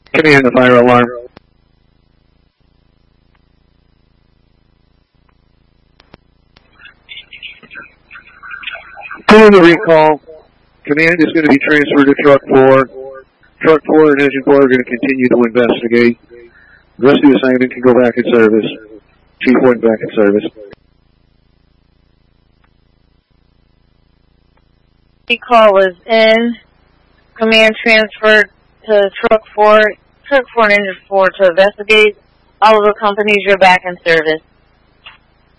Command the fire alarm. Doing the recall. Command is going to be transferred to Truck 4. Truck 4 and Engine 4 are going to continue to investigate. The rest of the assignment can go back in service. Chief went back in service. Recall was in. Command transferred to Truck 4 and Engine 4 to investigate. All of the companies, you're back in service.